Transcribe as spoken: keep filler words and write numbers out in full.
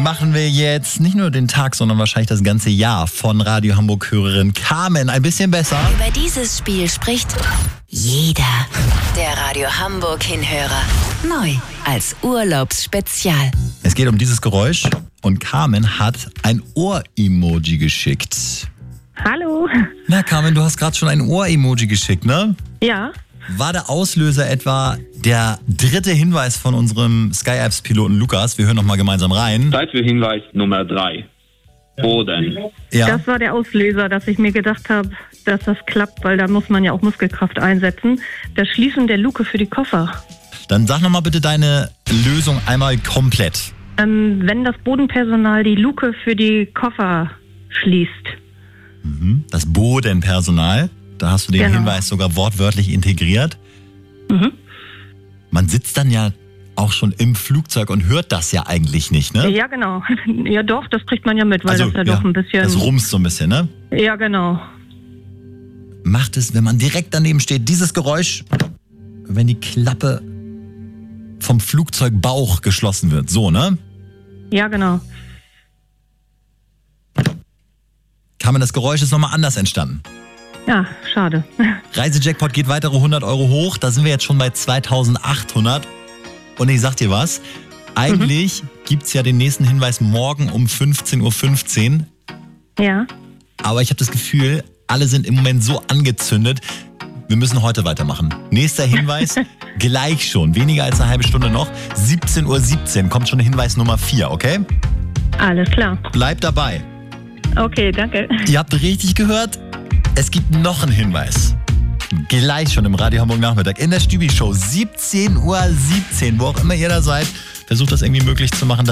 machen wir jetzt nicht nur den Tag, sondern wahrscheinlich das ganze Jahr von Radio Hamburg-Hörerin Carmen ein bisschen besser. Über dieses Spiel spricht jeder. Der Radio Hamburg-Hinhörer. Neu als Urlaubsspezial. Es geht um dieses Geräusch und Carmen hat ein Ohr-Emoji geschickt. Hallo. Na Carmen, du hast gerade schon ein Ohr-Emoji geschickt, ne? Ja. War der Auslöser etwa der dritte Hinweis von unserem Sky Apps-Piloten Lukas? Wir hören noch mal gemeinsam rein. Zeit für Hinweis Nummer drei. Boden. Ja. Das war der Auslöser, dass ich mir gedacht habe, dass das klappt, weil da muss man ja auch Muskelkraft einsetzen. Das Schließen der Luke für die Koffer. Dann sag noch mal bitte deine Lösung einmal komplett. Ähm, wenn das Bodenpersonal die Luke für die Koffer schließt. Mhm. Das Bodenpersonal, da hast du den Genau. Hinweis sogar wortwörtlich integriert. Mhm. Man sitzt dann ja auch schon im Flugzeug und hört das ja eigentlich nicht, ne? Ja, genau. Ja doch, das kriegt man ja mit, weil Also, das ja, ja, doch ein bisschen... Das rumst so ein bisschen, ne? Ja, genau. Macht es, wenn man direkt daneben steht, dieses Geräusch, wenn die Klappe vom Flugzeugbauch geschlossen wird. So, ne? Ja, genau. Kann man das Geräusch ist nochmal anders entstanden. Ja, schade. Reisejackpot geht weitere hundert Euro hoch. Da sind wir jetzt schon bei zweitausendachthundert. Und ich sag dir was, eigentlich mhm. gibt's ja den nächsten Hinweis morgen um fünfzehn Uhr fünfzehn. Ja. Aber ich habe das Gefühl, alle sind im Moment so angezündet. Wir müssen heute weitermachen. Nächster Hinweis, gleich schon. Weniger als eine halbe Stunde noch. siebzehn Uhr siebzehn kommt schon Hinweis Nummer vier, okay? Alles klar. Bleibt dabei. Okay, danke. Ihr habt richtig gehört, es gibt noch einen Hinweis. Gleich schon im Radio Hamburg Nachmittag in der Stübi-Show. siebzehn Uhr siebzehn, wo auch immer ihr da seid. Versucht das irgendwie möglich zu machen.